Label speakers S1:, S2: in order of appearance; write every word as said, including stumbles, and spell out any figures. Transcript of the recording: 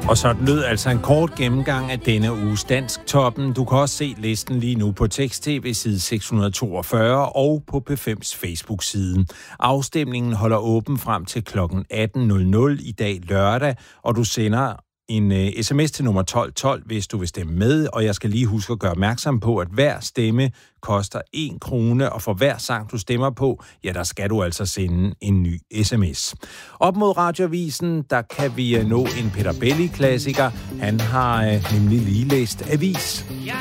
S1: Og så lød altså en kort gennemgang af denne uges Dansktoppen. Du kan også se listen lige nu på Tekst-TV side seks hundrede og toogfyrre og på P fems Facebook-side. Afstemningen holder åben frem til klokken atten nul nul i dag lørdag, og du sender en uh, sms til nummer tolv tolv, hvis du vil stemme med, og jeg skal lige huske at gøre opmærksom på, at hver stemme koster en krone, og for hver sang, du stemmer på, ja, der skal du altså sende en ny sms. Op mod Radioavisen, der kan vi uh, nå en Peter Belli-klassiker. Han har uh, nemlig lige læst avis.